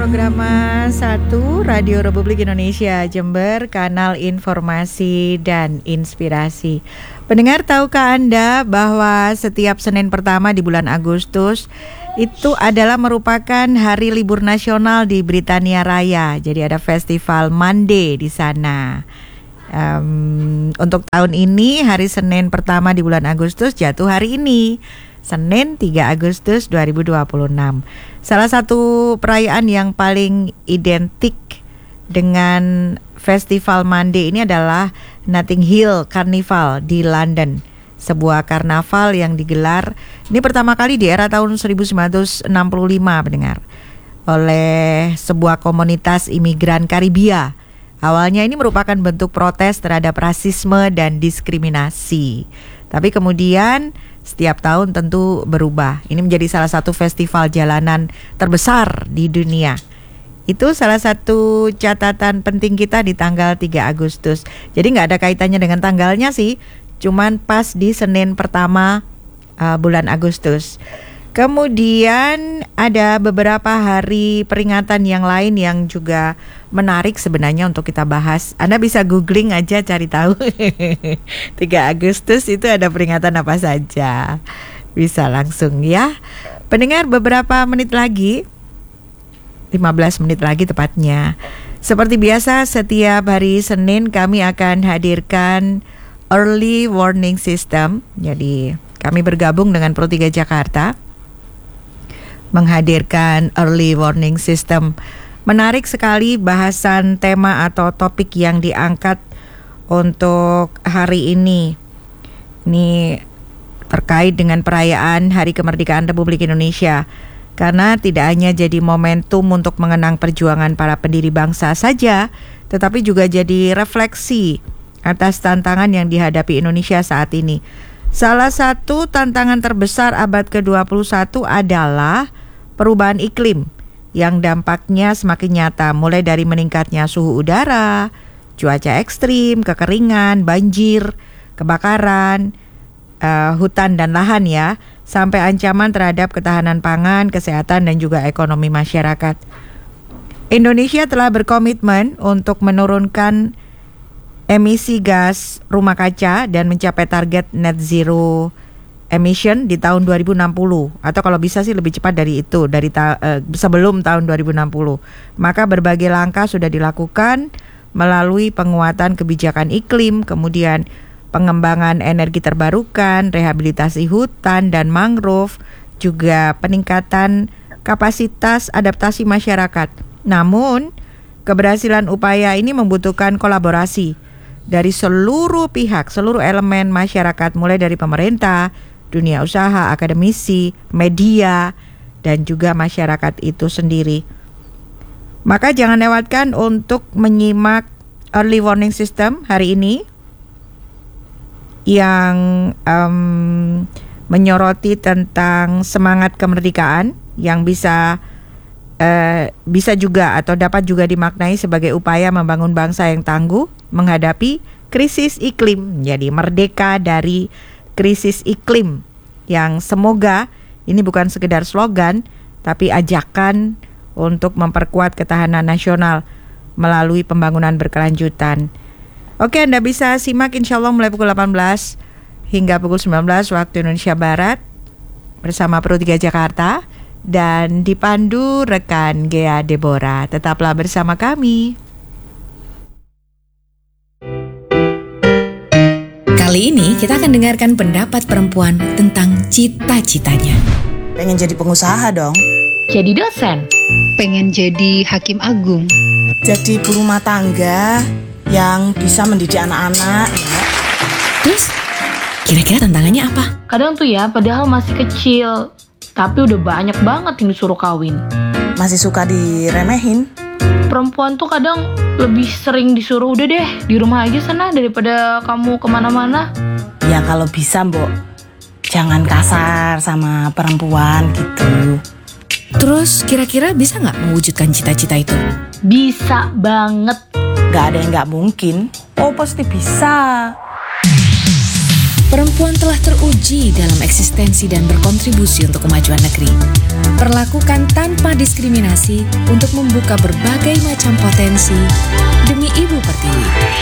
Programa 1 Radio Republik Indonesia Jember, kanal informasi dan inspirasi. Pendengar, tahukah Anda bahwa setiap Senin pertama di bulan Agustus itu adalah merupakan hari libur nasional di Britania Raya. Jadi ada festival Monday di sana. Untuk tahun ini hari Senin pertama di bulan Agustus jatuh hari ini, Senin 3 Agustus 2026. Salah satu perayaan yang paling identik dengan Festival Monday ini adalah Notting Hill Carnival di London. Sebuah karnaval yang digelar ini pertama kali di era tahun 1965, pendengar, oleh sebuah komunitas imigran Karibia. Awalnya ini merupakan bentuk protes terhadap rasisme dan diskriminasi. Tapi kemudian setiap tahun tentu berubah. Ini menjadi salah satu festival jalanan terbesar di dunia. Itu salah satu catatan penting kita di tanggal 3 Agustus. Jadi nggak ada kaitannya dengan tanggalnya sih, cuman pas di Senin pertama bulan Agustus. Kemudian ada beberapa hari peringatan yang lain yang juga menarik sebenarnya untuk kita bahas. Anda bisa googling aja cari tahu 3 Agustus itu ada peringatan apa saja. Bisa langsung ya. Pendengar, beberapa menit lagi, 15 menit lagi tepatnya. Seperti biasa setiap hari Senin kami akan hadirkan Early Warning System. Jadi kami bergabung dengan Pro 3 Jakarta menghadirkan Early Warning System. Menarik sekali bahasan tema atau topik yang diangkat untuk hari ini. Ini terkait dengan perayaan Hari Kemerdekaan Republik Indonesia. Karena tidak hanya jadi momentum untuk mengenang perjuangan para pendiri bangsa saja, tetapi juga jadi refleksi atas tantangan yang dihadapi Indonesia saat ini. Salah satu tantangan terbesar abad ke-21 adalah perubahan iklim yang dampaknya semakin nyata, mulai dari meningkatnya suhu udara, cuaca ekstrim, kekeringan, banjir, kebakaran, hutan dan lahan ya, sampai ancaman terhadap ketahanan pangan, kesehatan dan juga ekonomi masyarakat. Indonesia telah berkomitmen untuk menurunkan emisi gas rumah kaca dan mencapai target net zero emission di tahun 2060, atau kalau bisa sih lebih cepat dari itu, dari sebelum tahun 2060. Maka berbagai langkah sudah dilakukan melalui penguatan kebijakan iklim, kemudian pengembangan energi terbarukan, rehabilitasi hutan dan mangrove, juga peningkatan kapasitas adaptasi masyarakat. Namun, keberhasilan upaya ini membutuhkan kolaborasi dari seluruh pihak, seluruh elemen masyarakat, mulai dari pemerintah, dunia usaha, akademisi, media, dan juga masyarakat itu sendiri. Maka jangan lewatkan untuk menyimak Early Warning System hari ini yang menyoroti tentang semangat kemerdekaan yang bisa juga atau dapat juga dimaknai sebagai upaya membangun bangsa yang tangguh menghadapi krisis iklim. Jadi merdeka dari krisis iklim, yang semoga ini bukan sekedar slogan, tapi ajakan untuk memperkuat ketahanan nasional melalui pembangunan berkelanjutan. Oke, Anda bisa simak insya Allah mulai pukul 18 hingga pukul 19 waktu Indonesia Barat bersama Pro 3 Jakarta dan dipandu rekan Gea Deborah. Tetaplah bersama kami. Kali ini kita akan dengarkan pendapat perempuan tentang cita-citanya. Pengen jadi pengusaha dong. Jadi dosen. Pengen jadi hakim agung. Jadi ibu rumah tangga yang bisa mendidik anak-anak. Terus, kira-kira tantangannya apa? Kadang tuh ya, padahal masih kecil, tapi udah banyak banget yang disuruh kawin. Masih suka diremehin. Perempuan tuh kadang lebih sering disuruh udah deh di rumah aja sana daripada kamu kemana-mana. Ya kalau bisa Mbok, jangan kasar sama perempuan gitu. Terus kira-kira bisa nggak mewujudkan cita-cita itu? Bisa banget. Gak ada yang gak mungkin. Oh pasti bisa. perempuan telah teruji dalam eksistensi dan berkontribusi untuk kemajuan negeri. Perlakukan tanpa diskriminasi untuk membuka berbagai macam potensi,